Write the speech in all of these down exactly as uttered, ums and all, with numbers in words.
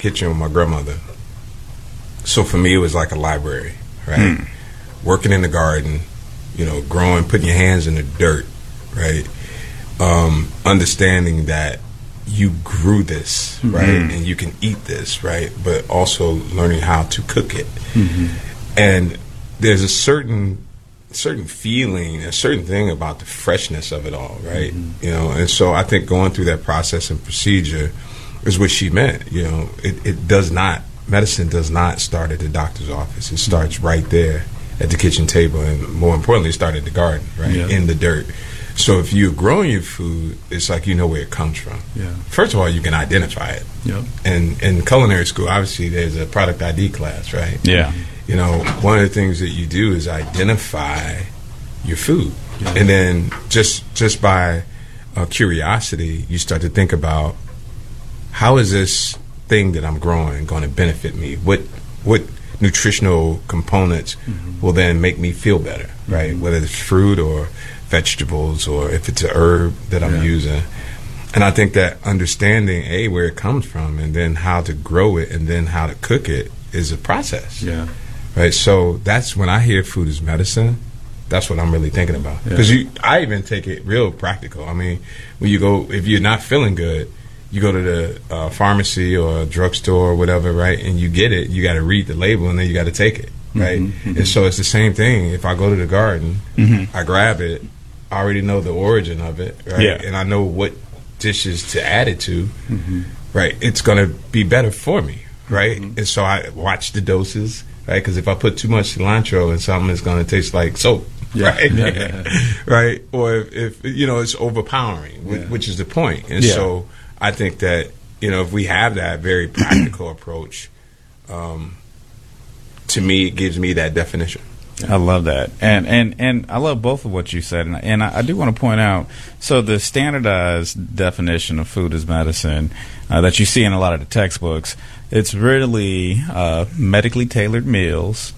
kitchen with my grandmother. So for me, it was like a library, right? Mm. Working in the garden, you know, growing, putting your hands in the dirt, right? Um, understanding that you grew this, right? Mm-hmm. And you can eat this, right? But also learning how to cook it. Mm-hmm. And there's a certain certain feeling, a certain thing about the freshness of it all, right? Mm-hmm. You know, and so I think going through that process and procedure is what she meant. You know, it, it does not, medicine does not start at the doctor's office. It starts right there at the kitchen table, and more importantly, it starts at the garden, right? Yeah. In the dirt. So if you're growing your food, it's like you know where it comes from. Yeah. First of all, you can identify it. Yep. And in culinary school, obviously, there's a product I D class, right? Yeah. You know, one of the things that you do is identify your food. Yeah. And then just just by uh, curiosity, you start to think about, how is this thing that I'm growing going to benefit me? What what nutritional components mm-hmm. will then make me feel better, right? Mm-hmm. Whether it's fruit or vegetables, or if it's a herb that I'm yeah. using. And I think that understanding, A, where it comes from, and then how to grow it, and then how to cook it is a process. Yeah. Right? So that's when I hear food is medicine, that's what I'm really thinking about. Because yeah. you, I even take it real practical. I mean, when you go, if you're not feeling good, you go to the uh, pharmacy or a drugstore or whatever, right, and you get it, you got to read the label, and then you got to take it, right? Mm-hmm, mm-hmm. And so it's the same thing. If I go to the garden, mm-hmm. I grab it, I already know the origin of it, right? Yeah. And I know what dishes to add it to, mm-hmm. right? It's going to be better for me, right? Mm-hmm. And so I watch the doses, right? Because if I put too much cilantro in something, it's going to taste like soap, yeah. right? Yeah. right? Or if, if, you know, it's overpowering, yeah. which is the point. And yeah. so I think that, you know, if we have that very practical approach, um, to me, it gives me that definition. I love that, and and and I love both of what you said, and, and I, I do want to point out. So the standardized definition of food as medicine uh, that you see in a lot of the textbooks, it's really uh, medically tailored meals,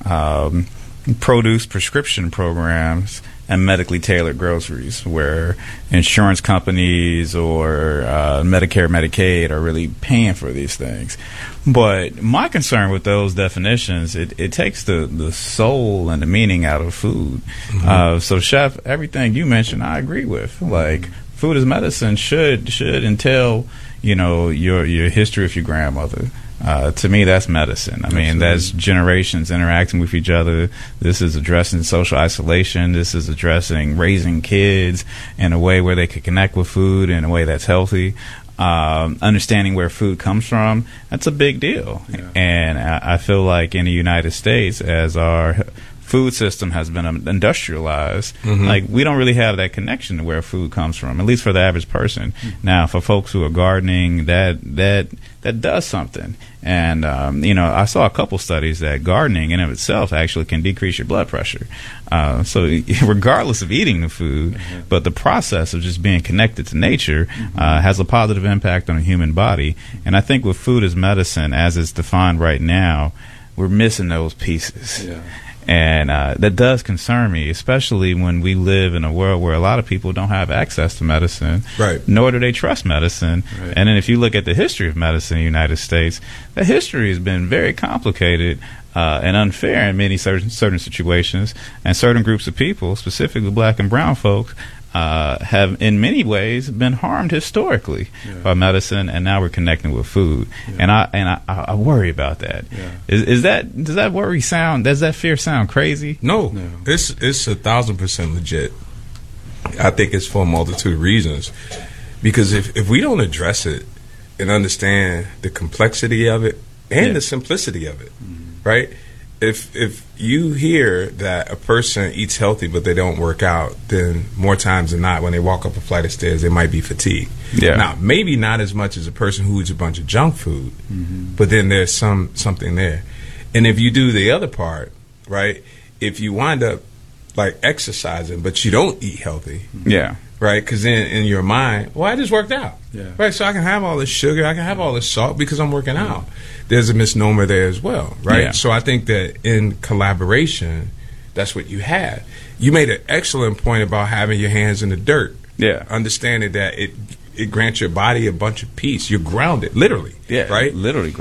um, produce prescription programs, and medically tailored groceries, where insurance companies or uh, Medicare, Medicaid are really paying for these things. But my concern with those definitions, it, it takes the, the soul and the meaning out of food. Mm-hmm. Uh, so, Chef, everything you mentioned, I agree with. Like, food as medicine should should entail, you know, your your history of your grandmother. Uh, to me, that's medicine. I mean, Absolutely. That's generations interacting with each other. This is addressing social isolation. This is addressing raising kids in a way where they could connect with food in a way that's healthy. Um, understanding where food comes from, that's a big deal. Yeah. And I, I feel like in the United States, as our food system has been industrialized, mm-hmm. like we don't really have that connection to where food comes from, at least for the average person. Mm-hmm. Now, for folks who are gardening, that that that does something. And um, you know, I saw a couple studies that gardening in of itself actually can decrease your blood pressure. Uh, so, regardless of eating the food, mm-hmm. but the process of just being connected to nature mm-hmm. uh, has a positive impact on the human body. And I think with food as medicine, as it's defined right now, we're missing those pieces. Yeah. And uh, that does concern me, especially when we live in a world where a lot of people don't have access to medicine, right. nor do they trust medicine. Right. And then if you look at the history of medicine in the United States, the history has been very complicated uh, and unfair in many certain, certain situations. And certain groups of people, specifically black and brown folks, Uh, have in many ways been harmed historically yeah. by medicine, and now we're connecting with food, yeah. and I and I, I worry about that. Yeah. Is, is that does that worry sound? Does that fear sound crazy? No, no. it's it's a thousand percent legit. I think it's for a multitude of reasons, because if if we don't address it and understand the complexity of it and yeah. the simplicity of it, mm-hmm. right? If if you hear that a person eats healthy but they don't work out, then more times than not, when they walk up a flight of stairs, they might be fatigued. Yeah. Now, maybe not as much as a person who eats a bunch of junk food, mm-hmm. but then there's some something there. And if you do the other part, right, if you wind up like exercising but you don't eat healthy, yeah, right, because then in your mind, well, I just worked out, yeah, right, so I can have all this sugar, I can have all this salt because I'm working mm-hmm. out. There's a misnomer there as well, right? Yeah. So I think that in collaboration, that's what you have. You made an excellent point about having your hands in the dirt. Yeah. Understanding that it it grants your body a bunch of peace. You're grounded, literally. Yeah. Right? Literally.